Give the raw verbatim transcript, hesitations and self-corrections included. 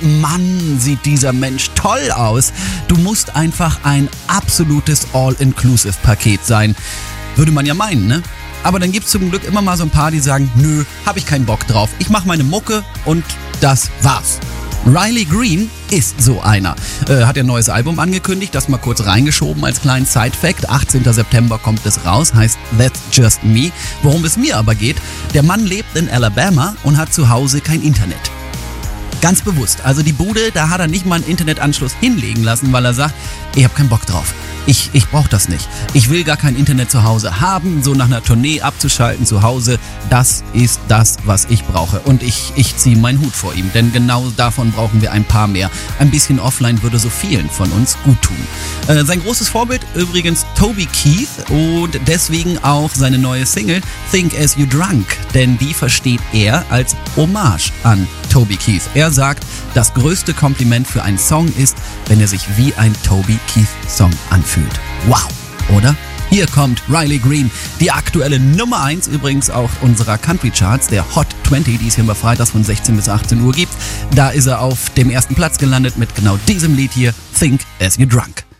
und Mann, sieht dieser Mensch toll aus. Du musst einfach ein absolutes All-Inclusive-Paket sein. Würde man ja meinen, ne? Aber dann gibt's zum Glück immer mal so ein paar, die sagen, nö, hab ich keinen Bock drauf. Ich mach meine Mucke und das war's. Riley Green ist so einer. Äh, hat ja ein neues Album angekündigt, das mal kurz reingeschoben als kleinen Side-Fact. achtzehnten September kommt es raus, heißt That's Just Me. Worum es mir aber geht, der Mann lebt in Alabama und hat zu Hause kein Internet. Ganz bewusst. Also die Bude, da hat er nicht mal einen Internetanschluss hinlegen lassen, weil er sagt, ich hab keinen Bock drauf. Ich, ich brauche das nicht. Ich will gar kein Internet zu Hause haben, so nach einer Tournee abzuschalten zu Hause. Das ist das, was ich brauche. Und ich, ich ziehe meinen Hut vor ihm, denn genau davon brauchen wir ein paar mehr. Ein bisschen offline würde so vielen von uns gut tun. Äh, sein großes Vorbild übrigens Toby Keith und deswegen auch seine neue Single Think As You Drunk, denn die versteht er als Hommage an Toby Keith. Er sagt, das größte Kompliment für einen Song ist, wenn er sich wie ein Toby Keith Song anfühlt. Wow, oder? Hier kommt Riley Green, die aktuelle Nummer eins übrigens auch unserer Country Charts, der Hot zwanzig, die es hier immer freitags von sechzehn bis achtzehn Uhr gibt. Da ist er auf dem ersten Platz gelandet mit genau diesem Lied hier, Think As You Drunk.